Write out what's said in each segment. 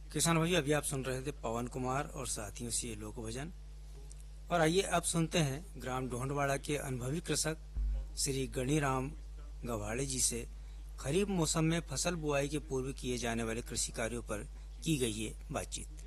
किसान भाई, अभी आप सुन रहे थे पवन कुमार और साथियों से ये लोक भजन। और आइए अब सुनते हैं ग्राम ढोंडवाड़ा के अनुभवी कृषक श्री गणीराम गवाड़े जी से खरीफ मौसम में फसल बुआई के पूर्व किए जाने वाले कृषि कार्यों पर की गई ये बातचीत।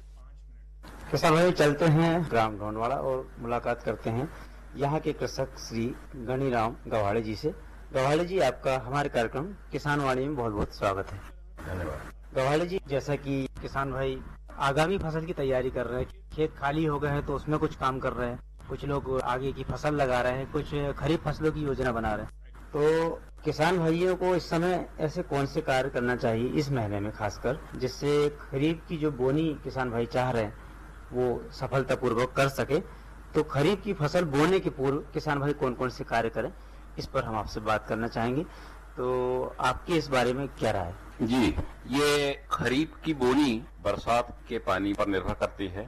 किसान भाई, चलते हैं ग्राम ढोंडवाड़ा और मुलाकात करते हैं यहाँ के कृषक श्री गणीराम गवाड़े जी से। गवाड़े जी, आपका हमारे कार्यक्रम किसान वाणी में बहुत बहुत स्वागत है। धन्यवाद। गवाड़े जी, जैसा कि किसान भाई आगामी फसल की तैयारी कर रहे हैं, खेत खाली हो गए हैं तो उसमें कुछ काम कर रहे हैं, कुछ लोग आगे की फसल लगा रहे हैं, कुछ खरीफ फसलों की योजना बना रहे हैं। तो किसान भाइयों को इस समय ऐसे कौन से कार्य करना चाहिए इस महीने में खासकर, जिससे खरीफ की जो बोनी किसान भाई चाह रहे हैं वो सफलतापूर्वक कर सके। तो खरीफ की फसल बोने के पूर्व किसान भाई कौन कौन से कार्य करें, इस पर हम आपसे बात करना चाहेंगे। तो आपके इस बारे में क्या राय है? जी, ये खरीफ की बोनी बरसात के पानी पर निर्भर करती है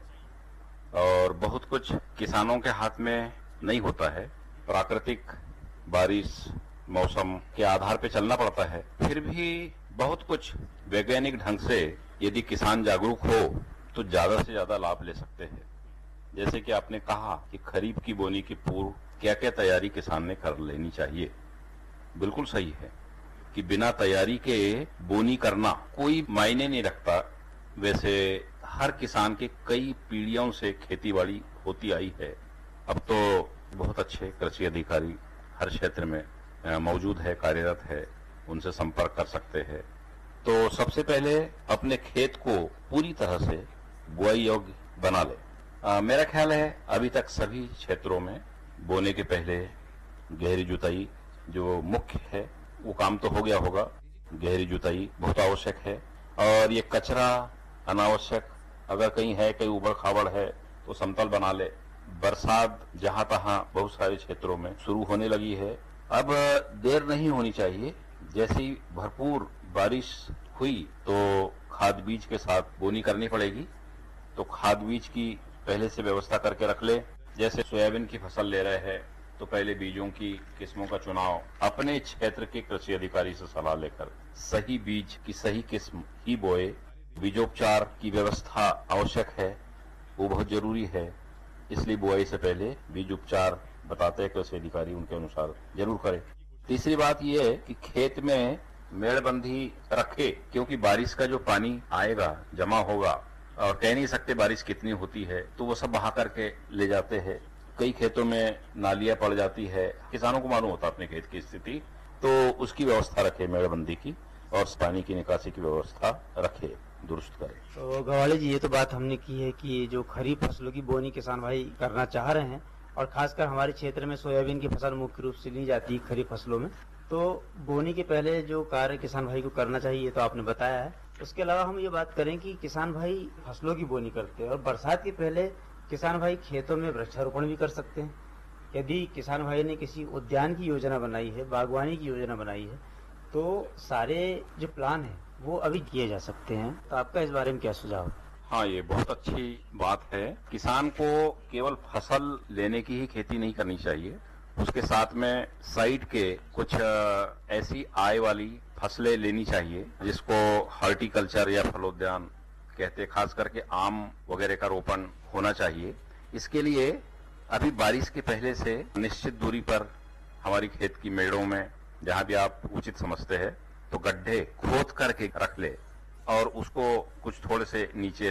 और बहुत कुछ किसानों के हाथ में नहीं होता है। प्राकृतिक बारिश मौसम के आधार पर चलना पड़ता है। फिर भी बहुत कुछ वैज्ञानिक ढंग से यदि किसान जागरूक हो तो ज्यादा से ज्यादा लाभ ले सकते हैं। जैसे कि आपने कहा कि खरीफ की बोनी के पूर्व क्या क्या तैयारी किसान ने कर लेनी चाहिए। बिल्कुल सही है कि बिना तैयारी के बोनी करना कोई मायने नहीं रखता। वैसे हर किसान के कई पीढ़ियों से खेतीबाड़ी होती आई है। अब तो बहुत अच्छे कृषि अधिकारी हर क्षेत्र में मौजूद है, कार्यरत है, उनसे संपर्क कर सकते हैं। तो सबसे पहले अपने खेत को पूरी तरह से बुआई योग्य बना ले। मेरा ख्याल है अभी तक सभी क्षेत्रों में बोने के पहले गहरी जुताई जो मुख्य है वो काम तो हो गया होगा। गहरी जुताई बहुत आवश्यक है और ये कचरा अनावश्यक अगर कहीं है, कहीं उबड़ खाबड़ है तो समतल बना ले। बरसात जहां तहां बहुत सारे क्षेत्रों में शुरू होने लगी है। अब देर नहीं होनी चाहिए। जैसे ही भरपूर बारिश हुई तो खाद बीज के साथ बोनी करनी पड़ेगी। तो खाद बीज की पहले से व्यवस्था करके रख ले। जैसे सोयाबीन की फसल ले रहे हैं तो पहले बीजों की किस्मों का चुनाव अपने क्षेत्र के कृषि अधिकारी से सलाह लेकर सही बीज की सही किस्म ही बोए। बीजोपचार की व्यवस्था आवश्यक है, वो बहुत जरूरी है। इसलिए बुआई से पहले बीज उपचार बताते हैं कृषि अधिकारी, उनके अनुसार जरूर करें। तीसरी बात यह है कि खेत में मेड़बंदी रखे, क्योंकि बारिश का जो पानी आएगा जमा होगा और कह नहीं सकते बारिश कितनी होती है, तो वो सब बहा करके ले जाते हैं। कई खेतों में नालियां पड़ जाती है, किसानों को मालूम होता अपने खेत की स्थिति, तो उसकी व्यवस्था रखे मेड़बंदी की, और पानी की निकासी की व्यवस्था रखे, दुरुस्त करे। तो गवाड़े जी, ये तो बात हमने की है कि जो खरीफ फसलों की बोनी किसान भाई करना चाह रहे हैं और खासकर हमारे क्षेत्र में सोयाबीन की फसल मुख्य रूप से ली जाती है खरीफ फसलों में। तो बोनी के पहले जो कार्य किसान भाई को करना चाहिए तो आपने बताया है। उसके अलावा हम ये बात करें कि किसान भाई फसलों की बोनी करते हैं और बरसात के पहले किसान भाई खेतों में वृक्षारोपण भी कर सकते हैं। यदि किसान भाई ने किसी उद्यान की योजना बनाई है, बागवानी की योजना बनाई है, तो सारे जो प्लान है वो अभी किए जा सकते हैं। तो आपका इस बारे में क्या सुझाव है? हाँ, ये बहुत अच्छी बात है। किसान को केवल फसल लेने की ही खेती नहीं करनी चाहिए, उसके साथ में साइड के कुछ ऐसी आय वाली फसलें लेनी चाहिए जिसको हॉर्टिकल्चर या फलोद्यान कहते, खास करके आम वगैरह का रोपण होना चाहिए। इसके लिए अभी बारिश के पहले से निश्चित दूरी पर हमारी खेत की मेड़ों में जहां भी आप उचित समझते हैं तो गड्ढे खोद करके रख ले और उसको कुछ थोड़े से नीचे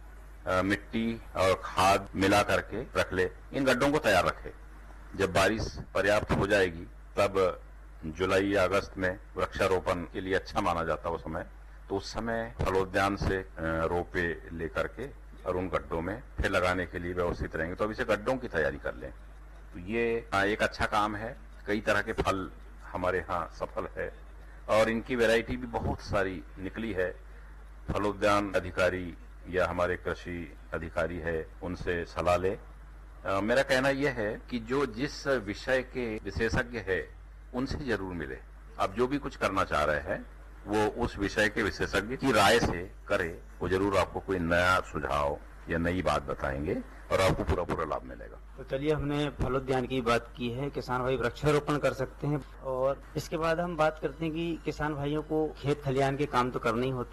से मिट्टी और खाद मिला करके रख ले। इन गड्ढों को तैयार रखे। जब बारिश पर्याप्त हो जाएगी तब जुलाई या अगस्त में वृक्षारोपण के लिए अच्छा माना जाता है वो समय, तो उस समय फलोद्यान से रोपे लेकर के और उन गड्ढों में फिर लगाने के लिए व्यवस्थित रहेंगे। तो अभी से गड्ढों की तैयारी कर लें। तो ये एक अच्छा काम है। कई तरह के फल हमारे यहाँ सफल है और इनकी वैरायटी भी बहुत सारी निकली है। फलोद्यान अधिकारी या हमारे कृषि अधिकारी है, उनसे सलाह ले। मेरा कहना यह है कि जो जिस विषय के विशेषज्ञ है उनसे जरूर मिले। आप जो भी कुछ करना चाह रहे हैं वो उस विषय के विशेषज्ञ की राय से करे, वो जरूर आपको कोई नया सुझाव या नई बात बताएंगे और आपको पूरा पूरा लाभ मिलेगा। तो चलिए, हमने फलोद्यान की बात की है, किसान भाई वृक्षारोपण कर सकते हैं और इसके बाद हम बात करते हैं कि किसान भाइयों को खेत खलिहान के काम तो करने ही होते हैं।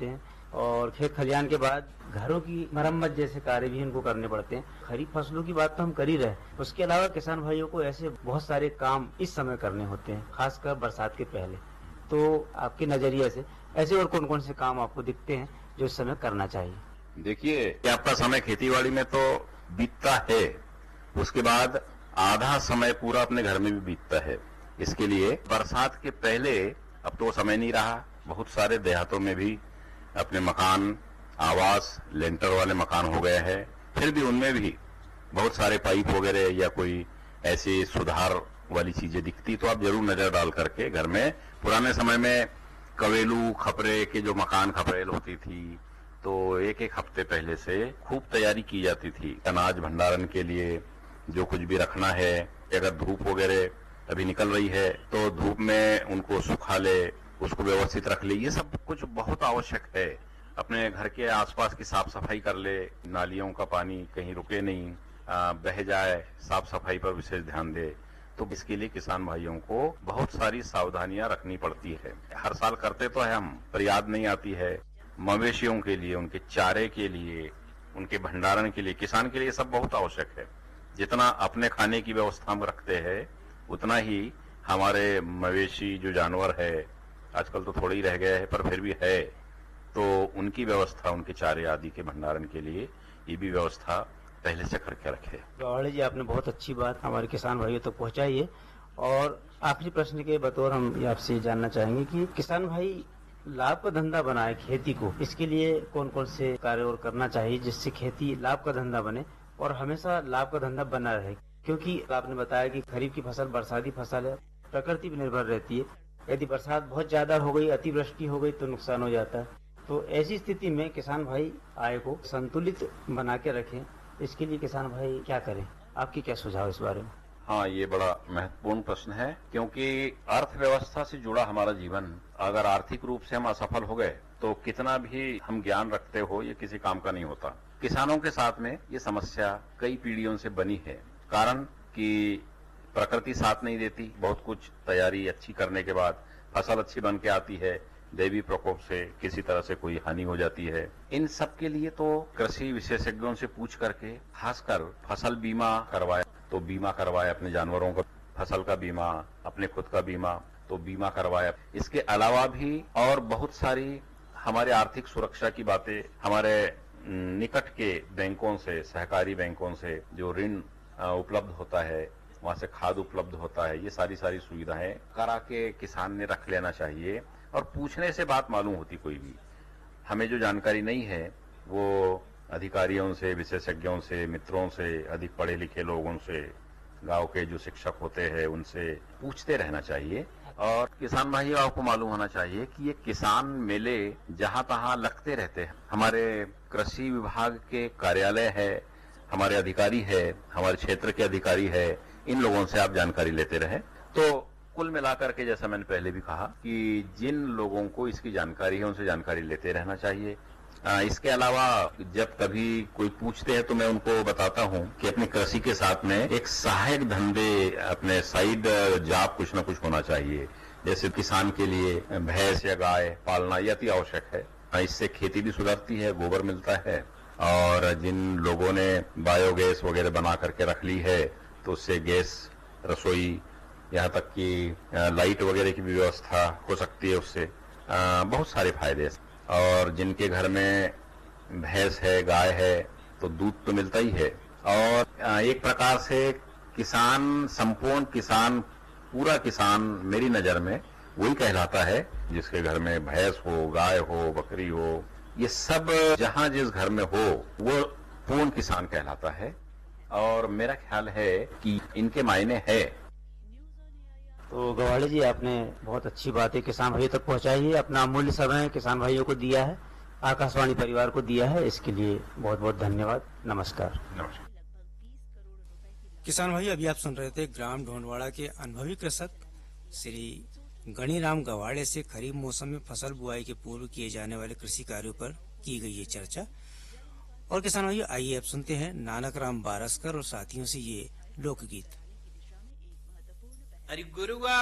और खेत खलियान के बाद घरों की मरम्मत जैसे कार्य भी इनको करने पड़ते हैं। खरीफ फसलों की बात तो हम कर ही रहे, उसके अलावा किसान भाइयों को ऐसे बहुत सारे काम इस समय करने होते हैं, खासकर बरसात के पहले। तो आपके नजरिए से ऐसे और कौन कौन से काम आपको दिखते हैं जो इस समय करना चाहिए? देखिए, आपका समय खेतीबाड़ी में तो बीतता है, उसके बाद आधा समय पूरा अपने घर में भी बीतता है। इसके लिए बरसात के पहले अब तो समय नहीं रहा। बहुत सारे देहातों में भी अपने मकान, आवास, लेंटर वाले मकान हो गए हैं। फिर भी उनमें भी बहुत सारे पाइप वगैरह या कोई ऐसी सुधार वाली चीजें दिखती तो आप जरूर नजर डाल करके घर में। पुराने समय में कवेलू खपरे के जो मकान खपरेल होती थी तो एक एक हफ्ते पहले से खूब तैयारी की जाती थी अनाज भंडारण के लिए। जो कुछ भी रखना है, अगर धूप वगैरह अभी निकल रही है तो धूप में उनको सुखा ले, उसको व्यवस्थित रख ले। ये सब कुछ बहुत आवश्यक है। अपने घर के आसपास की साफ सफाई कर ले, नालियों का पानी कहीं रुके नहीं, बह जाए, साफ सफाई पर विशेष ध्यान दे। तो इसके लिए किसान भाइयों को बहुत सारी सावधानियां रखनी पड़ती है। हर साल करते तो है हम, पर याद नहीं आती है। मवेशियों के लिए, उनके चारे के लिए, उनके भंडारण के लिए, किसान के लिए सब बहुत आवश्यक है। जितना अपने खाने की व्यवस्था हम रखते हैं उतना ही हमारे मवेशी जो जानवर है, आजकल तो थोड़े ही रह गए हैं पर फिर भी है, तो उनकी व्यवस्था, उनके चारे आदि के भंडारण के लिए ये भी व्यवस्था पहले से करके रखे। गवाड़े जी, आपने बहुत अच्छी बात हमारे किसान भाइयों तक पहुंचाई है। और आखिरी प्रश्न के बतौर हम आपसे जानना चाहेंगे कि किसान भाई लाभ का धंधा बनाए खेती को, इसके लिए कौन कौन से कार्य और करना चाहिए जिससे खेती लाभ का धंधा बने और हमेशा लाभ का धंधा बना रहे? क्योंकि आपने बताया कि खरीफ की फसल बरसाती फसल है, प्रकृति पर निर्भर रहती है। यदि बरसात बहुत ज्यादा हो गई, अतिवृष्टि हो गई तो नुकसान हो जाता है। तो ऐसी स्थिति में किसान भाई आय को संतुलित बना के रखें, इसके लिए किसान भाई क्या करें? आपकी क्या सुझाव इस बारे में? हाँ, ये बड़ा महत्वपूर्ण प्रश्न है, क्योंकि अर्थव्यवस्था से जुड़ा हमारा जीवन, अगर आर्थिक रूप से हम असफल हो गए तो कितना भी हम ज्ञान रखते हो ये किसी काम का नहीं होता। किसानों के साथ में ये समस्या कई पीढ़ियों से बनी है। कारण कि प्रकृति साथ नहीं देती। बहुत कुछ तैयारी अच्छी करने के बाद फसल अच्छी बन के आती है, दैवी प्रकोप से किसी तरह से कोई हानि हो जाती है। इन सब के लिए तो कृषि विशेषज्ञों से पूछ करके खासकर फसल बीमा करवाए तो बीमा करवाए, अपने जानवरों का फसल का बीमा, अपने खुद का बीमा तो बीमा करवाए। इसके अलावा भी और बहुत सारी हमारे आर्थिक सुरक्षा की बातें, हमारे निकट के बैंकों से, सहकारी बैंकों से जो ऋण उपलब्ध होता है, वहां से खाद उपलब्ध होता है, ये सारी सुविधाएं करा के किसान ने रख लेना चाहिए। और पूछने से बात मालूम होती। कोई भी हमें जो जानकारी नहीं है वो अधिकारियों से, विशेषज्ञों से, मित्रों से, अधिक पढ़े लिखे लोगों से, गांव के जो शिक्षक होते हैं उनसे पूछते रहना चाहिए। और किसान भाइयों, आपको मालूम होना चाहिए कि ये किसान मेले जहां तहां लगते रहते हैं। हमारे कृषि विभाग के कार्यालय है, हमारे अधिकारी है, हमारे क्षेत्र के अधिकारी है, इन लोगों से आप जानकारी लेते रहे। तो कुल मिलाकर के, जैसा मैंने पहले भी कहा, कि जिन लोगों को इसकी जानकारी है उनसे जानकारी लेते रहना चाहिए। इसके अलावा जब कभी कोई पूछते हैं तो मैं उनको बताता हूं कि अपनी कृषि के साथ में एक सहायक धंधे, अपने साइड जॉब कुछ न कुछ होना चाहिए। जैसे किसान के लिए भैंस या गाय पालना ये अति आवश्यक है। इससे खेती भी सुधरती है, गोबर मिलता है। और जिन लोगों ने बायोगैस वगैरह बना करके रख ली है तो उससे गैस, रसोई, यहाँ तक कि लाइट वगैरह की भी व्यवस्था हो सकती है। उससे बहुत सारे फायदे हैं। और जिनके घर में भैंस है, गाय है, तो दूध तो मिलता ही है। और एक प्रकार से किसान, संपूर्ण किसान, पूरा किसान मेरी नजर में वही कहलाता है जिसके घर में भैंस हो, गाय हो, बकरी हो, ये सब जहां जिस घर में हो वो पूर्ण किसान कहलाता है। और मेरा ख्याल है कि इनके मायने है। तो गवाड़े जी, आपने बहुत अच्छी बातें किसान भाइयों तक पहुंचाई है, अपना अमूल्य समय किसान भाइयों को दिया है, आकाशवाणी परिवार को दिया है, इसके लिए बहुत बहुत धन्यवाद। नमस्कार। नमस्कार। किसान भाई, अभी आप सुन रहे थे ग्राम ढोंडवाड़ा के अनुभवी कृषक श्री गणीराम गवाड़े से खरीफ मौसम में फसल बुआई के पूर्व किए जाने वाले कृषि कार्यों पर की गई ये चर्चा। और किसान भाई, आइए अब सुनते हैं नानक राम बारसकर और साथियों से ये लोकगीत। अरे गुरुआ